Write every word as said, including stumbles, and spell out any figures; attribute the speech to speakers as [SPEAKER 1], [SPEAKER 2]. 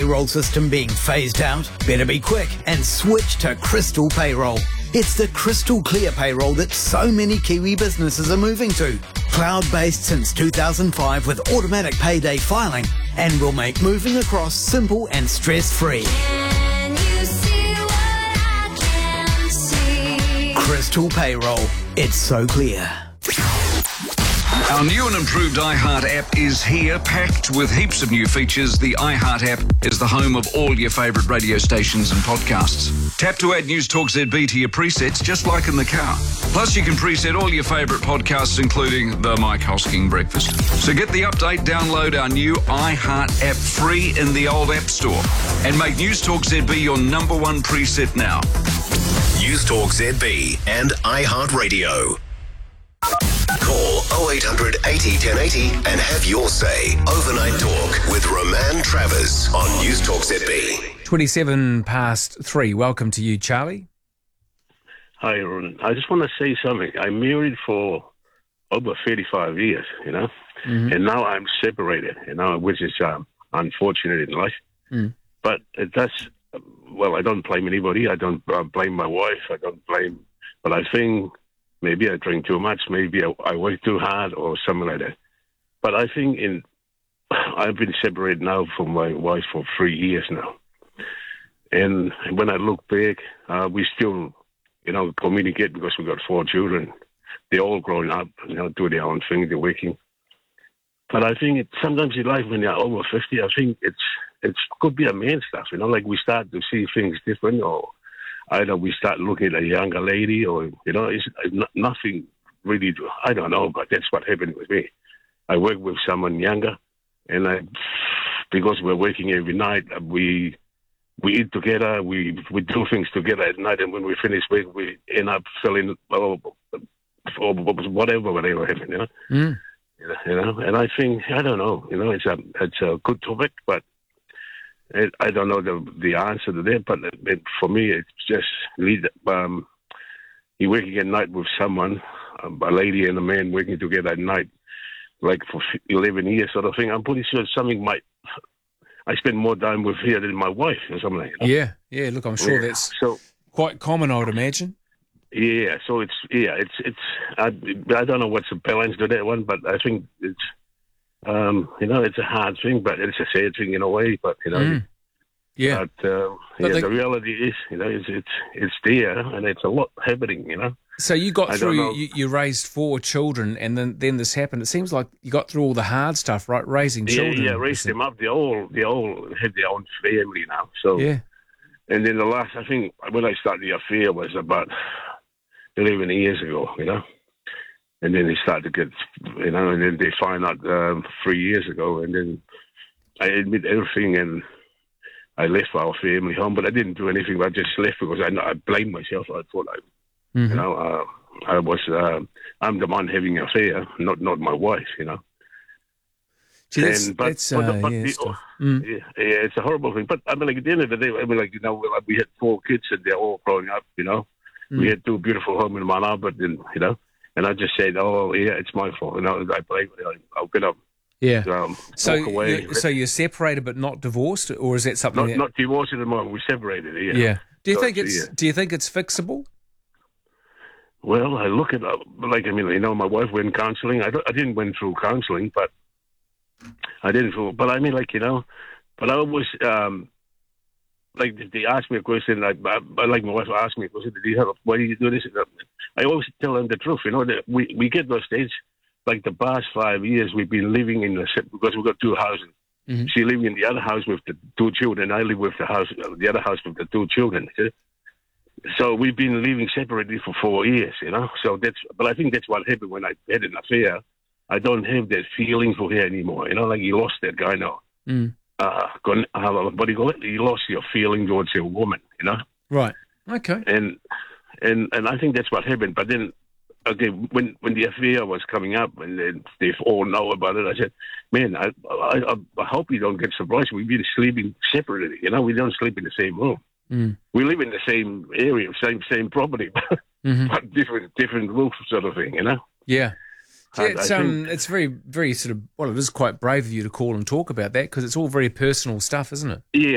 [SPEAKER 1] payroll system being phased out? Better be quick and switch to Crystal Payroll. It's the crystal clear payroll that so many Kiwi businesses are moving to. Cloud-based since two thousand five with automatic payday filing, and will make moving across simple and stress-free.
[SPEAKER 2] Can you see what I can see?
[SPEAKER 1] Crystal Payroll. It's so clear.
[SPEAKER 3] Our new and improved iHeart app is here, packed with heaps of new features. The iHeart app is the home of all your favourite radio stations and podcasts. Tap to add News Talk Z B to your presets, just like in the car. Plus, you can preset all your favourite podcasts, including the Mike Hosking Breakfast. So get the update, download our new iHeart app free in the old App Store, and make News Talk Z B your number one preset now.
[SPEAKER 4] News Talk Z B and iHeart Radio. Call oh eight hundred eighty ten eighty and have your say. Overnight Talk with Roman Travers on News Talk Z B.
[SPEAKER 5] twenty-seven past three. Welcome to you, Charlie.
[SPEAKER 6] Hi, Ron. I just want to say something. I'm married for over thirty-five years, you know,
[SPEAKER 5] Mm-hmm.
[SPEAKER 6] and now I'm separated, you know, which is um, unfortunate in life.
[SPEAKER 5] Mm.
[SPEAKER 6] But it does, well, I don't blame anybody. I don't uh, blame my wife. I don't blame, but I think maybe I drink too much. Maybe I, I work too hard or something like that. But I think in I've been separated now from my wife for three years now. And when I look back, uh, we still, you know, communicate because we got four children. They're all growing up, you know, do their own thing, they're working. But I think it, sometimes in life when you're over fifty, I think it's it's could be a man stuff, you know, like we start to see things different, or either we start looking at a younger lady, or, you know, it's, it's not, nothing really, I don't know, but that's what happened with me. I work with someone younger, and I, because we're working every night, we we eat together, we we do things together at night, and when we finish work, we end up feeling, oh, or whatever, whatever happened, you know?
[SPEAKER 5] Mm.
[SPEAKER 6] You know, and I think, I don't know, you know, it's a, it's a good topic, but it, I don't know the the answer to that, but it, for me, it's just lead, um, you're working at night with someone, um, a lady and a man working together at night, like for eleven years sort of thing. I'm pretty sure something might, I spend more time with her than my wife or something like that.
[SPEAKER 5] Yeah, yeah. Look, I'm sure
[SPEAKER 6] Yeah.
[SPEAKER 5] that's
[SPEAKER 6] So,
[SPEAKER 5] quite common, I would imagine.
[SPEAKER 6] yeah, so it's, yeah, it's, it's, I, I don't know what's the balance to that one, but I think it's, um, you know, it's a hard thing, but it's a sad thing in a way, but, you know,
[SPEAKER 5] Mm. Yeah.
[SPEAKER 6] but, uh,
[SPEAKER 5] But
[SPEAKER 6] yeah,
[SPEAKER 5] the-
[SPEAKER 6] the reality is, you know, it's, it's, it's there, and it's a lot happening, you know.
[SPEAKER 5] So you got
[SPEAKER 6] I don't know.
[SPEAKER 5] through, you, you raised four children, and then, then this happened. It seems like you got through all the hard stuff, right? Raising children.
[SPEAKER 6] Yeah, yeah, raised them up. They all, they all have their own family now, so.
[SPEAKER 5] Yeah.
[SPEAKER 6] And then the last, I think, when I started the affair was about eleven years ago, you know. And then they started to get, you know, and then they find out um, three years ago. And then I admit everything, and I left our family home, but I didn't do anything. I just left because I, I blamed myself. I thought, I,
[SPEAKER 5] Mhm.
[SPEAKER 6] you know, uh, I was, uh, I'm the one having an affair, not not my wife, you know.
[SPEAKER 5] Gee, that's,
[SPEAKER 6] And- but-
[SPEAKER 5] that's,
[SPEAKER 6] but-
[SPEAKER 5] uh,
[SPEAKER 6] but
[SPEAKER 5] yeah,
[SPEAKER 6] the-
[SPEAKER 5] stuff. Mm.
[SPEAKER 6] Yeah, yeah, it's a horrible thing. But I mean, like at the end of the day, I mean, like you know, we had four kids and they're all growing up. You know,
[SPEAKER 5] Mm.
[SPEAKER 6] we had two beautiful homes in Mana, but then you know, and I just said, oh yeah, it's my fault. You know, I blame it. I'll get up,
[SPEAKER 5] Yeah.
[SPEAKER 6] um,
[SPEAKER 5] So,
[SPEAKER 6] walk away.
[SPEAKER 5] you, so you're separated but not divorced, or is that something
[SPEAKER 6] not
[SPEAKER 5] that?
[SPEAKER 6] not divorced at the moment. We separated. Yeah.
[SPEAKER 5] Yeah. Do you
[SPEAKER 6] So
[SPEAKER 5] think
[SPEAKER 6] it's-
[SPEAKER 5] it's?
[SPEAKER 6] yeah.
[SPEAKER 5] Do you think it's fixable?
[SPEAKER 6] Well, I look at uh, like I mean, you know, my wife went counselling. I don't, I didn't went through counselling, but I didn't. Through, but I mean, like you know, but I always um, like they ask me a question. Like, I, I like my wife asked me a question. Do you have? A, why do you do this? I always tell them the truth. You know, that we we get those days. Like the past five years, we've been living in the because we've got two houses.
[SPEAKER 5] Mhm.
[SPEAKER 6] She living in the other house with the two children. I live with the house, the other house with the two children. Okay? So we've been living separately for four years, you know. So that's, but I think that's what happened when I had an affair. I don't have that feeling for her anymore, you know. Like you lost that guy now.
[SPEAKER 5] Mm.
[SPEAKER 6] Uh, gone, uh, what do you call it? You lost your feeling towards your woman, you know.
[SPEAKER 5] Right. Okay.
[SPEAKER 6] And and and I think that's what happened. But then, okay, when when the affair was coming up and then they all know about it, I said, man, I I, I hope you don't get surprised. We've been sleeping separately, you know. We don't sleep in the same room.
[SPEAKER 5] Mm.
[SPEAKER 6] We live in the same area, same same property,
[SPEAKER 5] Mhm.
[SPEAKER 6] but different different roofs, sort of thing, you know.
[SPEAKER 5] Yeah.
[SPEAKER 6] I-
[SPEAKER 5] Yeah, it's
[SPEAKER 6] I
[SPEAKER 5] um,
[SPEAKER 6] think-
[SPEAKER 5] it's very, very sort of. Well, it is quite brave of you to call and talk about that because it's all very personal stuff, isn't it?
[SPEAKER 6] Yeah,